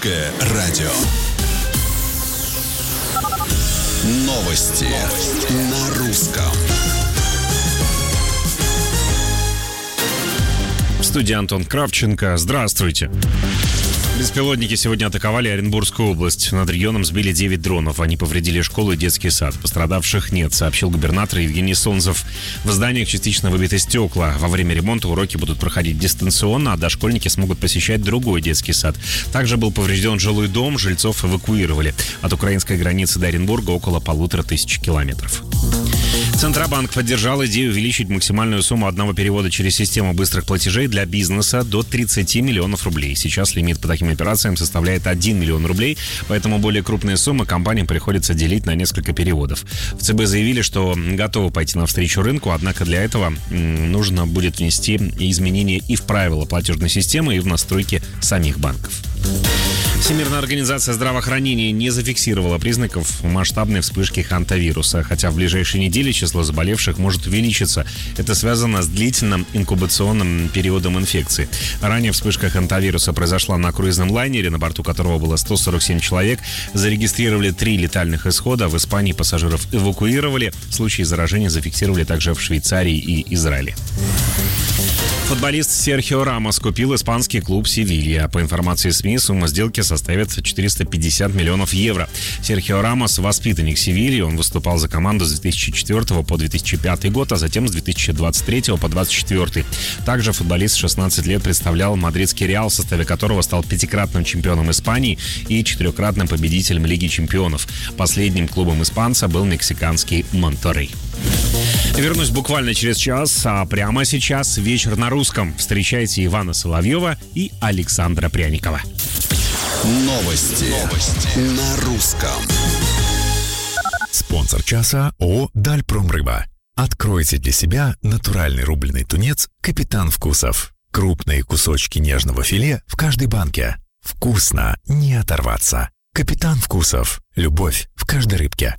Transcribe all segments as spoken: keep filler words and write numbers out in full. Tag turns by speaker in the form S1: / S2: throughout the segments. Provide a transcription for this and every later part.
S1: Радио. Новости на русском.
S2: В студии Антон Кравченко. Здравствуйте. Беспилотники сегодня атаковали Оренбургскую область. Над регионом сбили девять дронов. Они повредили школу и детский сад. Пострадавших нет, сообщил губернатор Евгений Солнцев. В зданиях частично выбиты стекла. Во время ремонта уроки будут проходить дистанционно, а дошкольники смогут посещать другой детский сад. Также был поврежден жилой дом, жильцов эвакуировали. От украинской границы до Оренбурга около полутора тысяч километров. Центробанк поддержал идею увеличить максимальную сумму одного перевода через систему быстрых платежей для бизнеса до тридцати миллионов рублей. Сейчас лимит по таким операциям составляет один миллион рублей, поэтому более крупные суммы компаниям приходится делить на несколько переводов. В ЦБ заявили, что готовы пойти навстречу рынку, однако для этого нужно будет внести изменения и в правила платежной системы, и в настройки самих банков. Всемирная организация здравоохранения не зафиксировала признаков масштабной вспышки хантавируса, хотя в ближайшие недели число заболевших может увеличиться. Это связано с длительным инкубационным периодом инфекции. Ранее вспышка хантавируса произошла на круизном лайнере, на борту которого было сто сорок семь человек. Зарегистрировали три летальных исхода. В Испании пассажиров эвакуировали. Случаи заражения зафиксировали также в Швейцарии и Израиле. Футболист Серхио Рамос купил испанский клуб «Севилья». По информации СМИ, сумма сделки составит четыреста пятьдесят миллионов евро. Серхио Рамос – воспитанник «Севильи». Он выступал за команду с две тысячи четвёртого по две тысячи пятый год, а затем с две тысячи двадцать третьего по двадцать четвёртый. Также футболист шестнадцать лет представлял мадридский «Реал», в составе которого стал пятикратным чемпионом Испании и четырехкратным победителем Лиги чемпионов. Последним клубом испанца был мексиканский «Монтеррей». Вернусь буквально через час, а прямо сейчас вечер на русском. Встречайте Ивана Соловьева и Александра Пряникова.
S1: Новости, Новости. на русском.
S3: Спонсор часа ООО «Дальпромрыба». Откройте для себя натуральный рубленый тунец «Капитан Вкусов». Крупные кусочки нежного филе в каждой банке. Вкусно, не оторваться. «Капитан Вкусов». Любовь в каждой рыбке.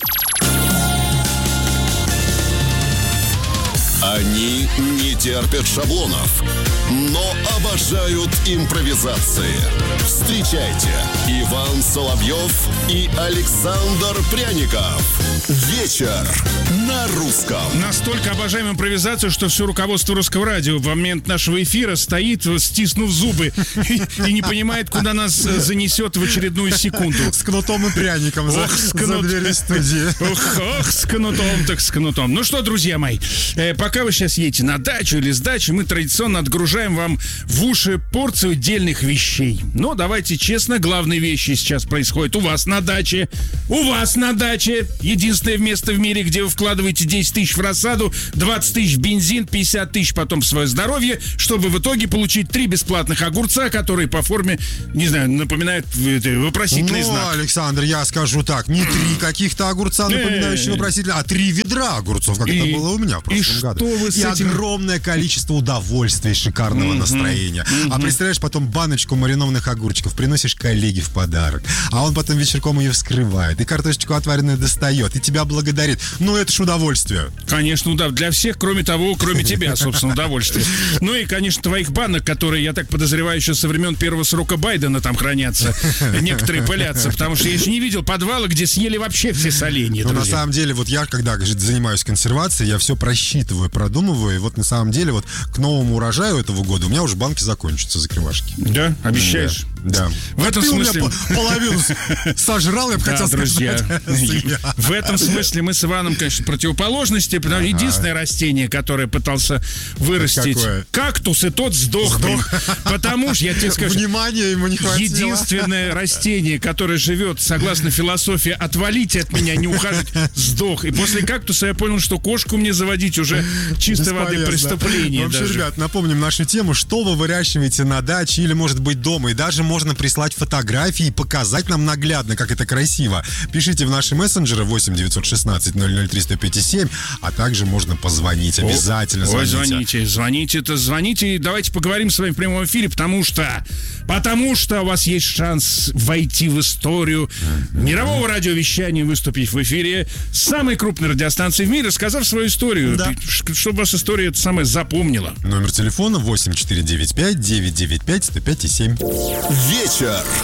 S1: Они не терпят шаблонов, но обожают импровизации. Встречайте, Иван Соловьев и Александр Пряников. Вечер на русском.
S4: Настолько обожаем импровизацию, что все руководство Русского радио в момент нашего эфира стоит, стиснув зубы, и, и не понимает, куда нас занесет в очередную секунду.
S5: С кнутом и пряником за,
S4: ох, с
S5: за
S4: кнут...
S5: дверью студии.
S4: Ох, ох, с кнутом, так с кнутом. Ну что, друзья мои, э, пока вы сейчас едете на дачу или с дачи, мы традиционно отгружаем вам в уши порцию дельных вещей. Но давайте честно, главные вещи сейчас происходят у вас на даче. У вас на даче. Единственное место в мире, где вы вкладываете десять тысяч в рассаду, двадцать тысяч в бензин, пятьдесят тысяч потом в свое здоровье, чтобы в итоге получить три бесплатных огурца, которые по форме, не знаю, напоминают вопросительный
S5: ну,
S4: знак.
S5: Александр, я скажу так, не три каких-то огурца, напоминающие вопросительный, а три ведра огурцов, как и, это было у меня в прошлом
S4: и
S5: году.
S4: Что вы с
S5: и
S4: этим...
S5: огромное количество удовольствия и шикарного mm-hmm. настроения. Mm-hmm. А представляешь, потом баночку маринованных огурчиков приносишь коллеге в подарок, а он потом вечерком ее вскрывает, и картошечку отваренную достает, и тебя благодарит. Ну, это ж удовольствие.
S4: Конечно, да, для всех, кроме того, кроме тебя, собственно, удовольствие. Ну и, конечно, твоих банок, которые, я так подозреваю, еще со времен первого срока Байдена там хранятся. Некоторые пылятся, потому что я еще не видел подвала, где съели вообще все соленья.
S5: Ну, на самом деле, вот я, когда занимаюсь консервацией, я все просчитываю, продумываю, и вот на самом деле, вот к новому урожаю этого года у меня уже банки закончатся, закрывашки.
S4: Да? Обещаешь?
S5: Да.
S4: В этом
S5: ты
S4: смысле...
S5: у меня половину сожрал, я бы
S4: да,
S5: хотел
S4: друзья,
S5: сказать.
S4: В этом смысле мы с Иваном, конечно, противоположности, потому ага. единственное растение, которое пытался вырастить кактус, и тот сдох. сдох. Потому что, я тебе скажу,
S5: внимания ему не хватило.
S4: Единственное растение, которое живет, согласно философии, отвалите от меня, не ухаживать, сдох. И после кактуса я понял, что кошку мне заводить уже чистой воды преступление.
S5: Ну, вообще,
S4: даже.
S5: ребят, напомним нашу тему, что вы выращиваете на даче или, может быть, дома. И даже можно прислать фотографии и показать нам наглядно, как это красиво. Пишите в наши мессенджеры восемь девятьсот шестнадцать ноль ноль три сто пятьдесят семь, а также можно позвонить. Обязательно
S4: Ой,
S5: звоните.
S4: звоните, звоните-то, звоните. И давайте поговорим с вами в прямом эфире, потому что, потому что у вас есть шанс войти в историю мирового радиовещания, выступить в эфире самой крупной радиостанции в мире, рассказав свою историю, да. чтобы ваша история это самое запомнила.
S5: Номер телефона восемь четыре девять пять девять девять пять сто пять и семь.
S1: Вечер